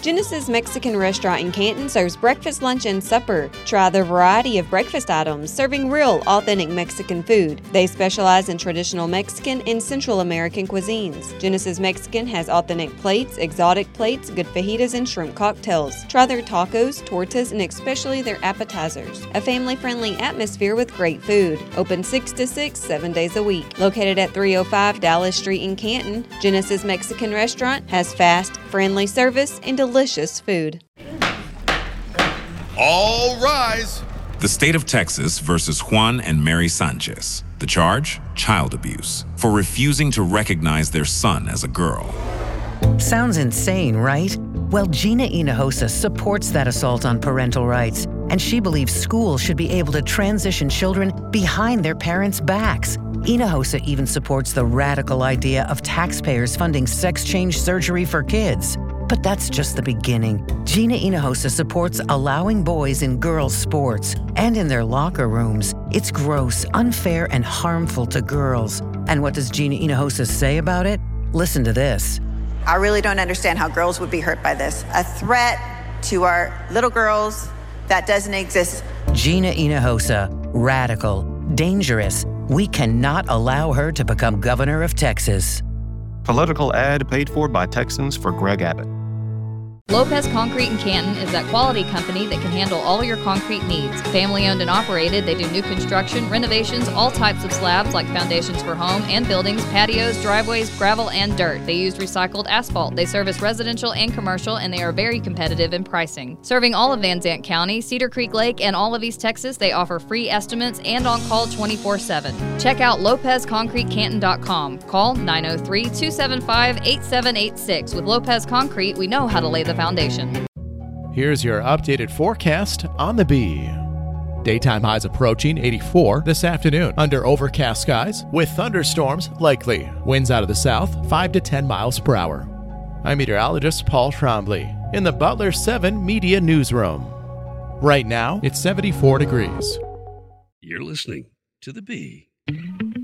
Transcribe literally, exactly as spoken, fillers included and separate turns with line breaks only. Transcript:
Genesis Mexican Restaurant in Canton serves breakfast, lunch, and supper. Try their variety of breakfast items, serving real, authentic Mexican food. They specialize in traditional Mexican and Central American cuisines. Genesis Mexican has authentic plates, exotic plates, good fajitas, and shrimp cocktails. Try their tacos, tortas, and especially their appetizers. A family-friendly atmosphere with great food. Open six to six, seven days a week. Located at three oh five Dallas Street in Canton, Genesis Mexican Restaurant has fast, friendly service and delicious food.
All rise.
The state of Texas versus Juan and Mary Sanchez. The charge? Child abuse for refusing to recognize their son as a girl.
Sounds insane, right? Well, Gina Hinojosa supports that assault on parental rights, and she believes schools should be able to transition children behind their parents' backs. Hinojosa even supports the radical idea of taxpayers funding sex change surgery for kids. But that's just the beginning. Gina Hinojosa supports allowing boys in girls' sports and in their locker rooms. It's gross, unfair, and harmful to girls. And what does Gina Hinojosa say about it? Listen to this.
I really don't understand how girls would be hurt by this. A threat to our little girls that doesn't exist.
Gina Hinojosa, radical, dangerous. We cannot allow her to become governor of Texas.
Political ad paid for by Texans for Greg Abbott.
Lopez Concrete in Canton is that quality company that can handle all your concrete needs. Family owned and operated, they do new construction, renovations, all types of slabs like foundations for home and buildings, patios, driveways, gravel, and dirt. They use recycled asphalt. They service residential and commercial, and they are very competitive in pricing. Serving all of Van Zandt County, Cedar Creek Lake, and all of East Texas, they offer free estimates and on-call twenty-four seven. Check out lopez concrete canton dot com. Call nine oh three, two seven five, eight seven eight six. With Lopez Concrete, we know how to lay the foundation.
Here's your updated forecast on the Bee. Daytime highs approaching eighty-four this afternoon under overcast skies with thunderstorms likely. Winds out of the south five to ten miles per hour. I'm meteorologist Paul Trombley in the Butler seven Media Newsroom. Right now, it's seventy-four degrees.
You're listening to the Bee.